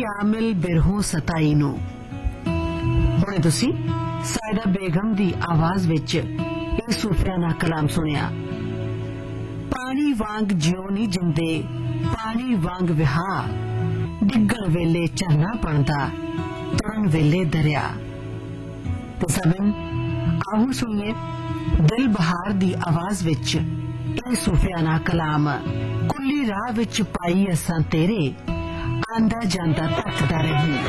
ਆਮਿਲ ਬਿਰਹੋਂ ਸਤਾਈ ਨੂੰ। ਹੁਣੇ ਤੁਸੀਂ ਸਾਇਦਾ ਬੇਗਮ ਦੀ ਆਵਾਜ਼ ਵਿੱਚ ਇਹ ਸੂਫਿਆਨਾ ਕਲਾਮ ਸੁਣਿਆ। ਪਾਣੀ ਵਾਂਗ ਜਿਉ ਨਹੀਂ ਜਿੰਦੇ, ਪਾਣੀ ਵਾਂਗ ਵਿਹਾ, ਡਿੱਗਣ ਵੇਲੇ ਝਰਨਾ ਬਣਦਾ, ਤੁਰਨ ਵੇਲੇ ਦਰਿਆ। ਤੇ ਸਭਨ ਆਓ ਸੁਣੀਏ ਦਿਲ ਬਹਾਰ ਦੀ ਆਵਾਜ਼ ਵਿੱਚ ਇਹ ਸੂਫਿਆਨਾ ਕਲਾਮ। ਕੁੱਲੀ ਰਾਹ ਵਿੱਚ ਪਾਈ ਅਸਾਂ ਤੇਰੇ, ਆਂਦਾ ਜਾਂਦਾ ਤੱਕਦਾ ਰਹੀ।